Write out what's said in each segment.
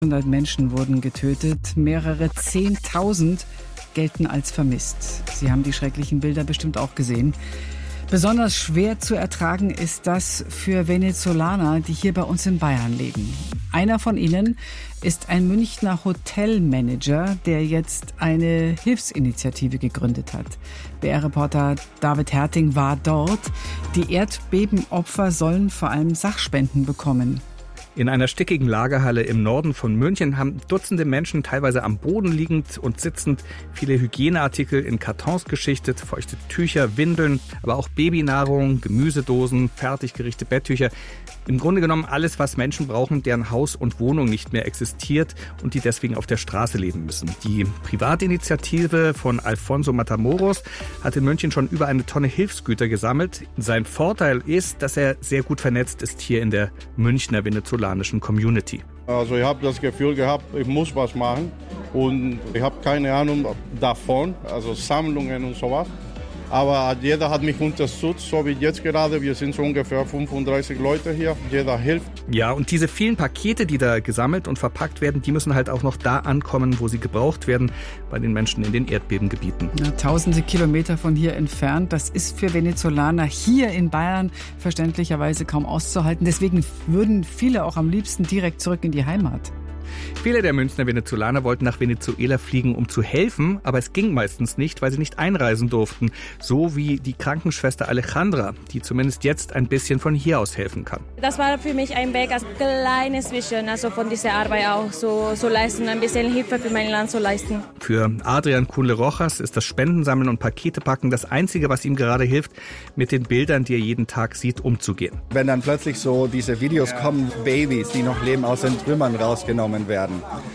100 Menschen wurden getötet, mehrere 10.000 gelten als vermisst. Sie haben die schrecklichen Bilder bestimmt auch gesehen. Besonders schwer zu ertragen ist das für Venezolaner, die hier bei uns in Bayern leben. Einer von ihnen ist ein Münchner Hotelmanager, der jetzt eine Hilfsinitiative gegründet hat. BR-Reporter David Herting war dort. Die Erdbebenopfer sollen vor allem Sachspenden bekommen. In einer stickigen Lagerhalle im Norden von München haben Dutzende Menschen teilweise am Boden liegend und sitzend viele Hygieneartikel in Kartons geschichtet, feuchte Tücher, Windeln, aber auch Babynahrung, Gemüsedosen, fertiggerichtete Betttücher. Im Grunde genommen alles, was Menschen brauchen, deren Haus und Wohnung nicht mehr existiert und die deswegen auf der Straße leben müssen. Die Privatinitiative von Alfonso Matamoros hat in München schon über 1 Tonne Hilfsgüter gesammelt. Sein Vorteil ist, dass er sehr gut vernetzt ist hier in der Münchner venezolanischen Community. Also ich habe das Gefühl gehabt, ich muss was machen und ich habe keine Ahnung davon, also Sammlungen und sowas. Aber jeder hat mich unterstützt, so wie jetzt gerade. Wir sind so ungefähr 35 Leute hier. Jeder hilft. Ja, und diese vielen Pakete, die da gesammelt und verpackt werden, die müssen halt auch noch da ankommen, wo sie gebraucht werden, bei den Menschen in den Erdbebengebieten. Ja, tausende Kilometer von hier entfernt. Das ist für Venezolaner hier in Bayern verständlicherweise kaum auszuhalten. Deswegen würden viele auch am liebsten direkt zurück in die Heimat. Viele der Münchner Venezolaner wollten nach Venezuela fliegen, um zu helfen, aber es ging meistens nicht, weil sie nicht einreisen durften. So wie die Krankenschwester Alejandra, die zumindest jetzt ein bisschen von hier aus helfen kann. Das war für mich ein Weg, als kleines bisschen, also von dieser Arbeit auch so leisten, ein bisschen Hilfe für mein Land zu leisten. Für Adrian Cunle-Rojas ist das Spendensammeln und Paketepacken das Einzige, was ihm gerade hilft, mit den Bildern, die er jeden Tag sieht, umzugehen. Wenn dann plötzlich so diese Videos kommen, Babys, die noch leben, aus den Trümmern rausgenommen werden.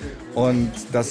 Und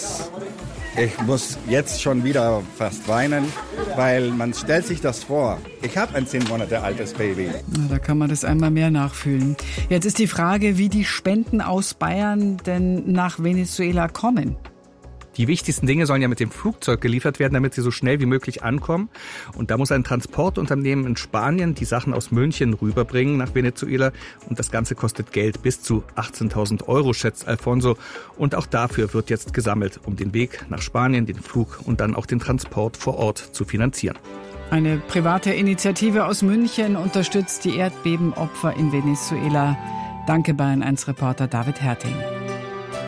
ich muss jetzt schon wieder fast weinen, weil man stellt sich das vor. Ich habe ein 10 Monate altes Baby. Na, da kann man das einmal mehr nachfühlen. Jetzt ist die Frage, wie die Spenden aus Bayern denn nach Venezuela kommen. Die wichtigsten Dinge sollen ja mit dem Flugzeug geliefert werden, damit sie so schnell wie möglich ankommen. Und da muss ein Transportunternehmen in Spanien die Sachen aus München rüberbringen nach Venezuela. Und das Ganze kostet Geld, bis zu 18.000 €, schätzt Alfonso. Und auch dafür wird jetzt gesammelt, um den Weg nach Spanien, den Flug und dann auch den Transport vor Ort zu finanzieren. Eine private Initiative aus München unterstützt die Erdbebenopfer in Venezuela. Danke Bayern 1 Reporter David Herting.